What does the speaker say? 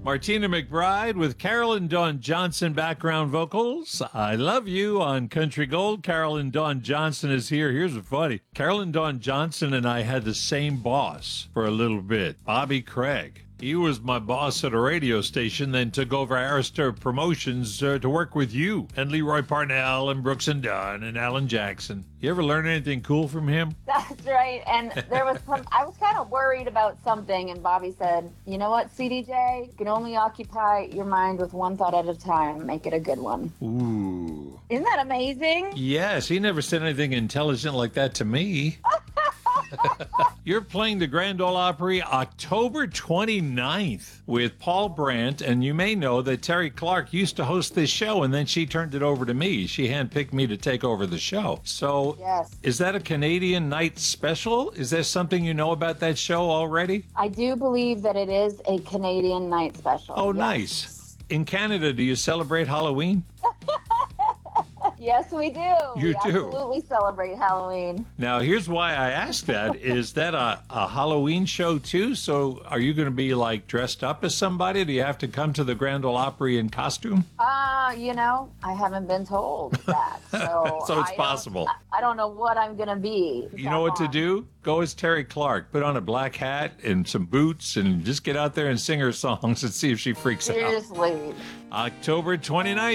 Martina McBride with Carolyn Dawn Johnson background vocals. I Love You on Country Gold. Carolyn Dawn Johnson is here. Here's what's funny. Carolyn Dawn Johnson and I had the same boss for a little bit, Bobby Craig. He was my boss at a radio station, then took over Arista Promotions to work with you and Leroy Parnell and Brooks and Dunn and Alan Jackson. You ever learn anything cool from him? That's right. And there was I was kind of worried about something, and Bobby said, you know what, CDJ, you can only occupy your mind with one thought at a time. Make it a good one. Ooh. Isn't that amazing? Yes, he never said anything intelligent like that to me. You're playing the Grand Ole Opry October 29th with Paul Brandt, and you may know that Terry Clark used to host this show, and then she turned it over to me. She handpicked me to take over the show. So Yes. is that a Canadian night special? Is there something you know about that show already? I do believe that it is a Canadian night special. Oh, Yes. nice. In Canada, do you celebrate Halloween? Yes, we do. You we do? absolutely celebrate Halloween. Now, here's why I asked that. Is that a Halloween show, too? So are you going to be, like, dressed up as somebody? Do you have to come to the Grand Ole Opry in costume? I haven't been told that. So, So it's possible. I don't know what I'm going to be. You know what to do? Go as Terry Clark. Put on a black hat and some boots and just get out there and sing her songs and see if she freaks out. Seriously. October 29th.